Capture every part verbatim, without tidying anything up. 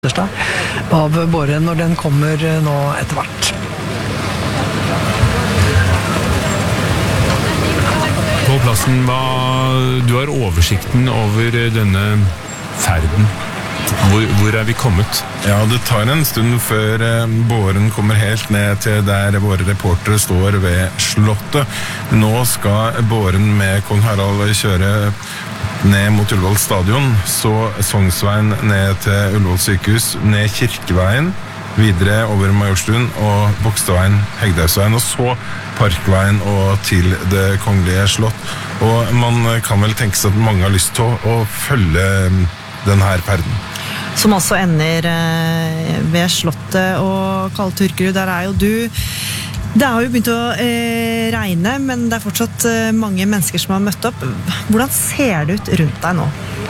av båren når den kommer nå etter hvert. På plassen, hva, du har oversikten over denne ferden. Hvor, hvor er vi kommet? Ja, det tar en stund før båren kommer helt ned til der våre reportere står ved slottet. Nå skal båren med kong Harald kjøre ned mot Ullevål stadion, så Sognsveien ned til Ullevål sykehus, ned Kirkeveien, videre over Majorstuen og Bogstadveien, Hegdehaugsveien, og så Parkveien og til det kongelige slott. Og man kan vel tenke seg at mange har lyst til å, å følge denne ferden. Som altså ender ved slottet, og Kalle Turkerud, der er jo du. Det har jo begynt å eh, regne, men det er fortsatt eh, mange mennesker som har møtt opp. Hvordan ser det ut rundt deg nå?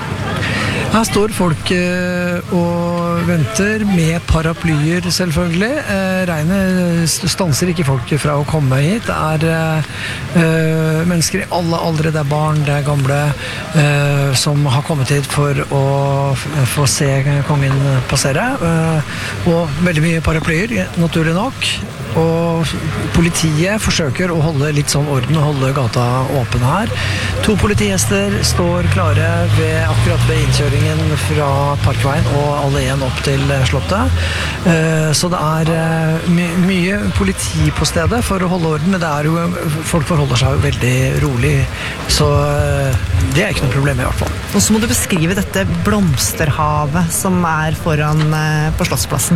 Her står folk eh, og venter med paraplyer selvfølgelig. Eh, regnet stanser ikke folk fra å komme hit. Det er eh, mennesker i alle aldre, det er barn, det er gamle, eh, som har kommet hit for å få se kongen passere. Eh, og veldig mye paraplyer, naturlig nok. Og politiet forsøker å holde litt sånn orden og holde gata åpen her. To politihester står klare ved, akkurat ved innkjøringen fra Parkveien og alleen opp til slottet. Så det er my mye politi på stedet for å holde orden, men det er jo, folk forholder seg veldig rolig, så det er ikke noe problem i hvert fall. Og så må du beskrive dette blomsterhavet som er foran på Slottsplassen.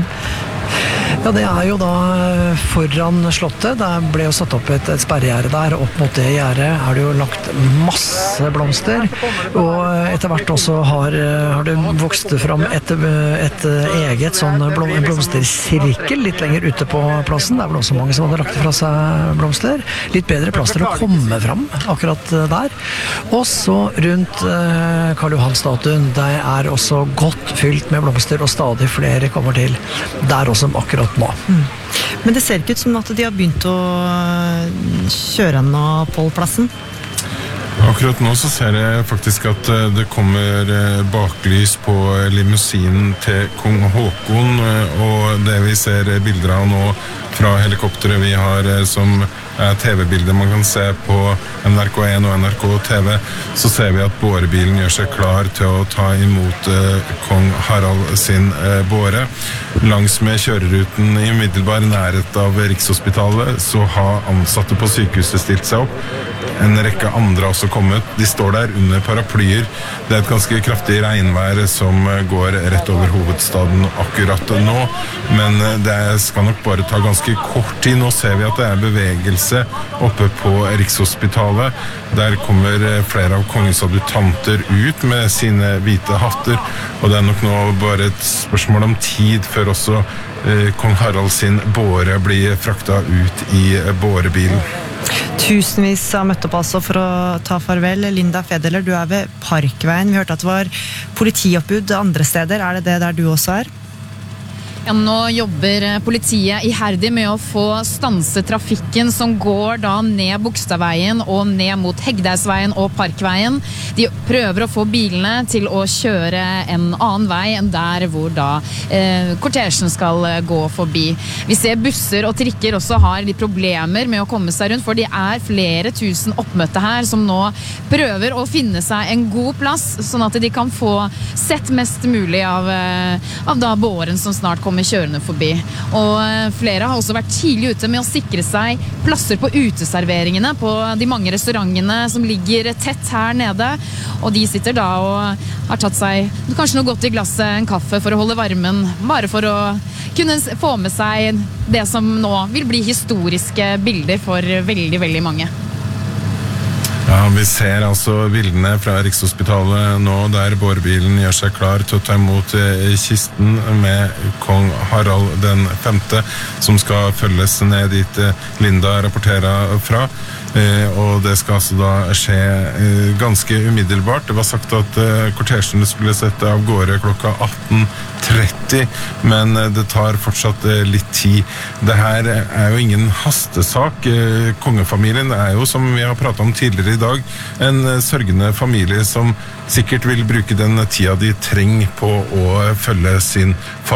Ja, det er jo da foran slottet. Det ble jo satt opp et, et sperregjerde der. Opp mot det gjerdet er det jo lagt masse blomster. Og etter hvert også har, har det vokst fram et, et eget sånn blom, blomstersirkel litt lenger ute på plassen. Det er vel også mange som hadde lagt fra seg blomster. Litt bedre plass til å komme fram akkurat der. Og så rundt eh, Karl Johan-statuen, det er også godt fylt med blomster, og stadig flere kommer til der også akkurat nå. Mm. Men det ser ikke ut som at de har begynt å kjøre nå på plassen. Akkurat nå så ser jeg faktisk at det kommer baklys på limousinen til kong Håkon, og det vi ser bilder av nå fra helikopteret vi har som T V-bilder man kan se på N R K en og N R K T V, så ser vi at bårebilen gjør seg klar til å ta imot eh, kong Harald sin eh, båre. Langs med kjøreruten i umiddelbar nærhet av Rikshospitalet så har ansatte på sykehuset stilt seg opp. En rekke andre har også kommet. De står der under paraplyer. Det er et ganske kraftig regnvær som går rett over hovedstaden akkurat nå, men det skal nok bare ta ganske kort tid. Nå ser vi at det er bevegelse oppe på Rikshospitalet. Der kommer flere av kongens adjutanter ut med sine hvite hatter, og det er nok nå bare et spørsmål om tid før også eh, kong Harald sin båre blir frakta ut i bårebilen. Tusenvis har møtt opp altså for å ta farvel. Linda Fedeler, du er ved Parkveien. Vi hørte at det var politioppbud andre steder. Er det det der du også er? Ja, nå jobber politiet iherdig med å få stanse trafikken som går da ned Bogstadveien og ned mot Hegdehaugsveien og Parkveien. De prøver å få bilene til å kjøre en annen vei enn der hvor da eh, kortesjen skal gå forbi. Vi ser busser og trikker også har litt problemer med å komme seg rundt, for de er flere tusen oppmøtte her som nå prøver å finne seg en god plass, sånn at de kan få sett mest mulig av, av da båren som snart kommer kjørende forbi. Og flere har også vært tidlig ute med å sikre seg plasser på uteserveringene på de mange restaurantene som ligger tett her nede, og de sitter da og har tatt seg kanskje noe godt i glasset, en kaffe for å holde varmen, bare for å kunne få med seg det som nå vil bli historiske bilder for veldig, veldig mange. Ja, vi ser altså bildene fra Rikshospitalet nå, der bårebilen gjør seg klar til å ta imot kisten med kong Harald den femte, som skal følges ned dit Linda rapporterer fra. Eh, og det skal altså da skje eh, ganske umiddelbart. Det var sagt at eh, kortesjen skulle sette av gårde klokka atten tretti, men det tar fortsatt litt tid. Det her er jo ingen hastesak. Kongefamilien er jo, som vi har pratet om tidligere i dag, en sørgende familie som sikkert vil bruke den tida de trenger på å følge sin far.